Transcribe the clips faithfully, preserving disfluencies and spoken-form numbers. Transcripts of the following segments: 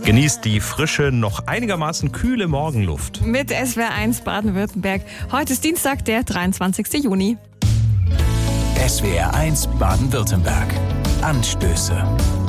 Genießt die frische, noch einigermaßen kühle Morgenluft. Mit S W R eins Baden-Württemberg. Heute ist Dienstag, der dreiundzwanzigsten Juni. S W R eins Baden-Württemberg. Anstöße.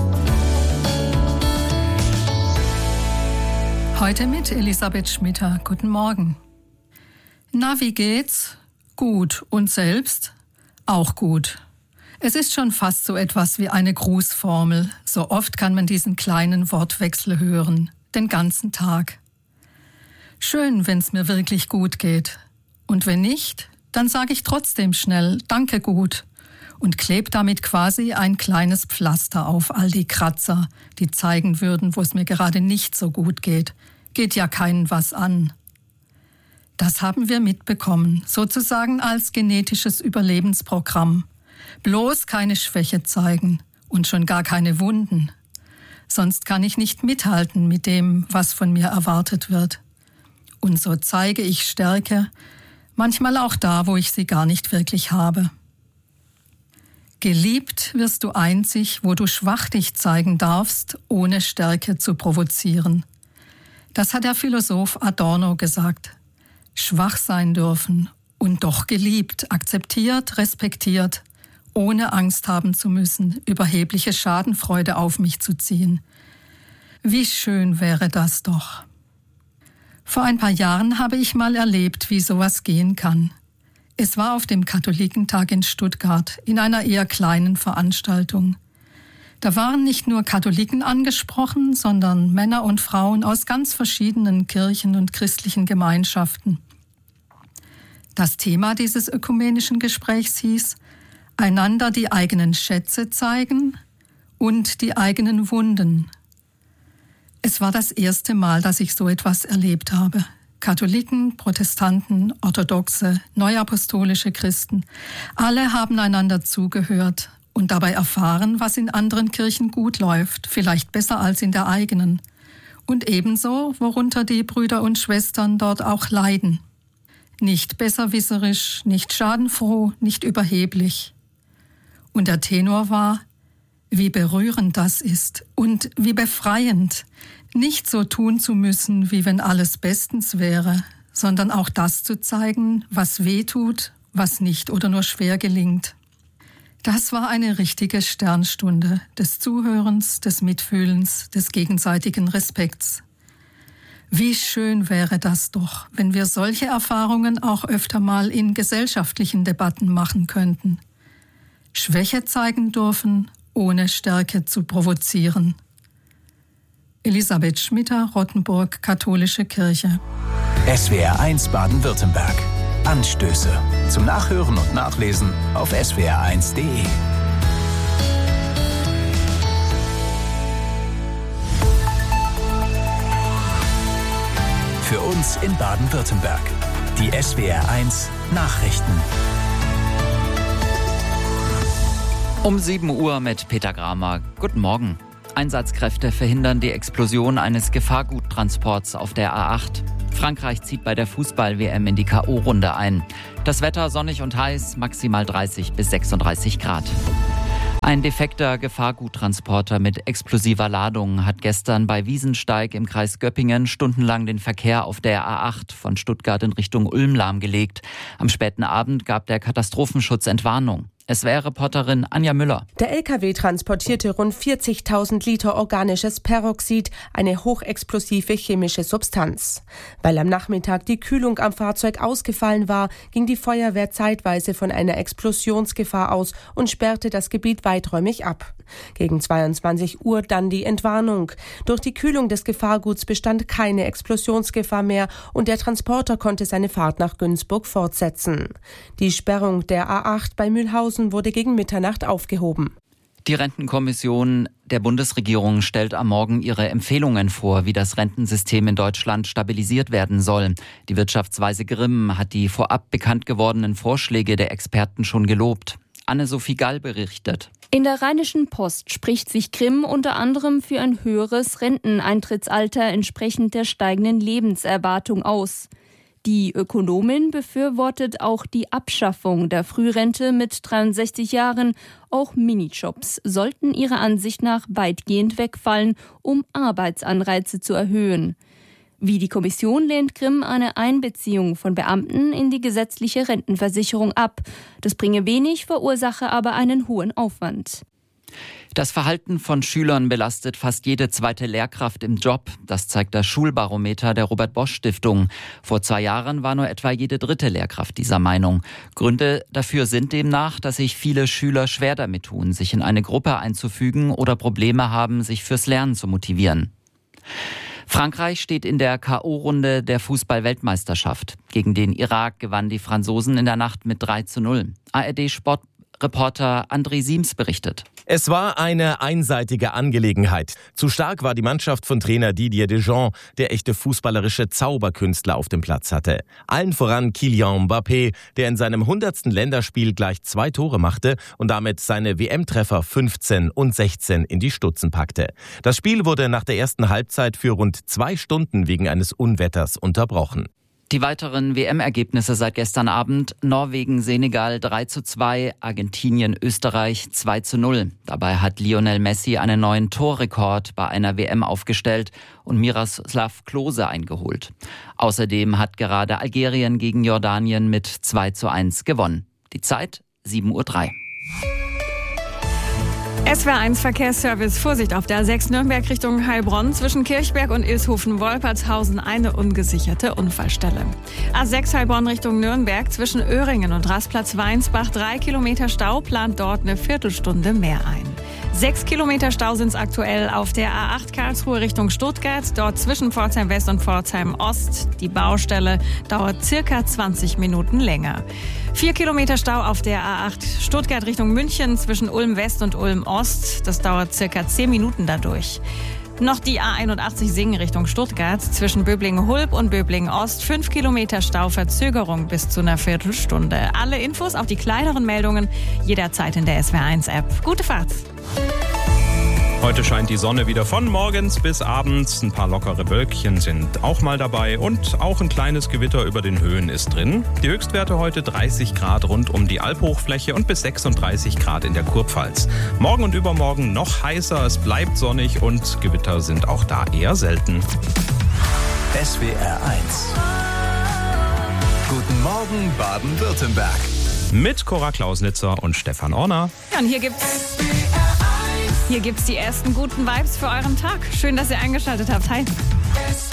Heute mit Elisabeth Schmitter. Guten Morgen. Na, wie geht's? Gut. Und selbst? Auch gut. Es ist schon fast so etwas wie eine Grußformel. So oft kann man diesen kleinen Wortwechsel hören. Den ganzen Tag. Schön, wenn's mir wirklich gut geht. Und wenn nicht, dann sage ich trotzdem schnell Danke gut und klebe damit quasi ein kleines Pflaster auf all die Kratzer, die zeigen würden, wo es mir gerade nicht so gut geht. Geht ja keinen was an. Das haben wir mitbekommen, sozusagen als genetisches Überlebensprogramm. Bloß keine Schwäche zeigen und schon gar keine Wunden. Sonst kann ich nicht mithalten mit dem, was von mir erwartet wird. Und so zeige ich Stärke, manchmal auch da, wo ich sie gar nicht wirklich habe. Geliebt wirst du einzig, wo du schwach dich zeigen darfst, ohne Stärke zu provozieren. Das hat der Philosoph Adorno gesagt. Schwach sein dürfen und doch geliebt, akzeptiert, respektiert, ohne Angst haben zu müssen, überhebliche Schadenfreude auf mich zu ziehen. Wie schön wäre das doch. Vor ein paar Jahren habe ich mal erlebt, wie sowas gehen kann. Es war auf dem Katholikentag in Stuttgart, in einer eher kleinen Veranstaltung. Da waren nicht nur Katholiken angesprochen, sondern Männer und Frauen aus ganz verschiedenen Kirchen und christlichen Gemeinschaften. Das Thema dieses ökumenischen Gesprächs hieß: einander die eigenen Schätze zeigen und die eigenen Wunden. Es war das erste Mal, dass ich so etwas erlebt habe. Katholiken, Protestanten, Orthodoxe, neuapostolische Christen, alle haben einander zugehört und dabei erfahren, was in anderen Kirchen gut läuft, vielleicht besser als in der eigenen. Und ebenso, worunter die Brüder und Schwestern dort auch leiden. Nicht besserwisserisch, nicht schadenfroh, nicht überheblich. Und der Tenor war: wie berührend das ist und wie befreiend, nicht so tun zu müssen, wie wenn alles bestens wäre, sondern auch das zu zeigen, was weh tut, was nicht oder nur schwer gelingt. Das war eine richtige Sternstunde des Zuhörens, des Mitfühlens, des gegenseitigen Respekts. Wie schön wäre das doch, wenn wir solche Erfahrungen auch öfter mal in gesellschaftlichen Debatten machen könnten. Schwäche zeigen dürfen, ohne Stärke zu provozieren. Elisabeth Schmitter, Rottenburg, Katholische Kirche. S W R eins Baden-Württemberg. Anstöße. Zum Nachhören und Nachlesen auf S W R eins Punkt de. Für uns in Baden-Württemberg. Die S W R eins Nachrichten. Um sieben Uhr mit Peter Gramer. Guten Morgen. Einsatzkräfte verhindern die Explosion eines Gefahrguttransports auf der A acht. Frankreich zieht bei der Fußball-W M in die K O-Runde ein. Das Wetter sonnig und heiß, maximal dreißig bis sechsunddreißig Grad. Ein defekter Gefahrguttransporter mit explosiver Ladung hat gestern bei Wiesensteig im Kreis Göppingen stundenlang den Verkehr auf der A acht von Stuttgart in Richtung Ulm lahmgelegt. Am späten Abend gab der Katastrophenschutz Entwarnung. S W R-Reporterin Anja Müller. Der L K W transportierte rund vierzigtausend Liter organisches Peroxid, eine hochexplosive chemische Substanz. Weil am Nachmittag die Kühlung am Fahrzeug ausgefallen war, ging die Feuerwehr zeitweise von einer Explosionsgefahr aus und sperrte das Gebiet weiträumig ab. Gegen zweiundzwanzig Uhr dann die Entwarnung. Durch die Kühlung des Gefahrguts bestand keine Explosionsgefahr mehr und der Transporter konnte seine Fahrt nach Günzburg fortsetzen. Die Sperrung der A acht bei Mühlhausen wurde gegen Mitternacht aufgehoben. Die Rentenkommission der Bundesregierung stellt am Morgen ihre Empfehlungen vor, wie das Rentensystem in Deutschland stabilisiert werden soll. Die Wirtschaftsweise Grimm hat die vorab bekannt gewordenen Vorschläge der Experten schon gelobt. Anne-Sophie Gall berichtet. In der Rheinischen Post spricht sich Grimm unter anderem für ein höheres Renteneintrittsalter entsprechend der steigenden Lebenserwartung aus. Die Ökonomin befürwortet auch die Abschaffung der Frührente mit dreiundsechzig Jahren. Auch Minijobs sollten ihrer Ansicht nach weitgehend wegfallen, um Arbeitsanreize zu erhöhen. Wie die Kommission lehnt Grimm eine Einbeziehung von Beamten in die gesetzliche Rentenversicherung ab. Das bringe wenig, verursache aber einen hohen Aufwand. Das Verhalten von Schülern belastet fast jede zweite Lehrkraft im Job. Das zeigt das Schulbarometer der Robert-Bosch-Stiftung. Vor zwei Jahren war nur etwa jede dritte Lehrkraft dieser Meinung. Gründe dafür sind demnach, dass sich viele Schüler schwer damit tun, sich in eine Gruppe einzufügen oder Probleme haben, sich fürs Lernen zu motivieren. Frankreich steht in der K O-Runde der Fußball-Weltmeisterschaft. Gegen den Irak gewannen die Franzosen in der Nacht mit drei zu null. A R D-Sportreporter André Siems berichtet. Es war eine einseitige Angelegenheit. Zu stark war die Mannschaft von Trainer Didier Deschamps, der echte fußballerische Zauberkünstler auf dem Platz hatte. Allen voran Kylian Mbappé, der in seinem hundertsten Länderspiel gleich zwei Tore machte und damit seine W M-Treffer fünfzehn und sechzehn in die Stutzen packte. Das Spiel wurde nach der ersten Halbzeit für rund zwei Stunden wegen eines Unwetters unterbrochen. Die weiteren W M-Ergebnisse seit gestern Abend: Norwegen, Senegal drei zu zwei, Argentinien, Österreich zwei zu null. Dabei hat Lionel Messi einen neuen Torrekord bei einer W M aufgestellt und Miroslav Klose eingeholt. Außerdem hat gerade Algerien gegen Jordanien mit zwei zu eins gewonnen. Die Zeit sieben Uhr drei. S W R eins Verkehrsservice. Vorsicht auf der A sechs Nürnberg Richtung Heilbronn. Zwischen Kirchberg und Ilshofen-Wolpertshausen eine ungesicherte Unfallstelle. A sechs Heilbronn Richtung Nürnberg. Zwischen Öhringen und Rastplatz-Weinsbach drei Kilometer Stau. Plant dort eine Viertelstunde mehr ein. Sechs Kilometer Stau sind es aktuell auf der A acht Karlsruhe Richtung Stuttgart. Dort zwischen Pforzheim West und Pforzheim Ost. Die Baustelle dauert circa zwanzig Minuten länger. Vier Kilometer Stau auf der A acht Stuttgart Richtung München zwischen Ulm West und Ulm Ost. Das dauert circa zehn Minuten dadurch. Noch die A einundachtzig Singen Richtung Stuttgart zwischen Böblingen-Hulb und Böblingen-Ost. Fünf Kilometer Stau, Verzögerung bis zu einer Viertelstunde. Alle Infos, auch die kleineren Meldungen, jederzeit in der S W R eins App. Gute Fahrt! Heute scheint die Sonne wieder von morgens bis abends. Ein paar lockere Wölkchen sind auch mal dabei und auch ein kleines Gewitter über den Höhen ist drin. Die Höchstwerte heute dreißig Grad rund um die Albhochfläche und bis sechsunddreißig Grad in der Kurpfalz. Morgen und übermorgen noch heißer, es bleibt sonnig und Gewitter sind auch da eher selten. S W R eins. Guten Morgen Baden-Württemberg. Mit Cora Klausnitzer und Stefan Orner. Ja, und hier gibt's... Hier gibt's die ersten guten Vibes für euren Tag. Schön, dass ihr eingeschaltet habt. Hi.